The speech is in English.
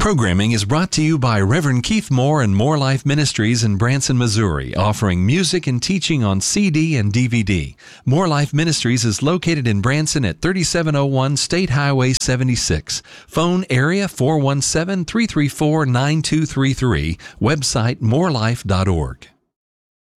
Programming is brought to you by Reverend Keith Moore and More Life Ministries in Branson, Missouri, offering music and teaching on CD and DVD. More Life Ministries is located in Branson at 3701 State Highway 76. Phone area 417-334-9233. Website morelife.org.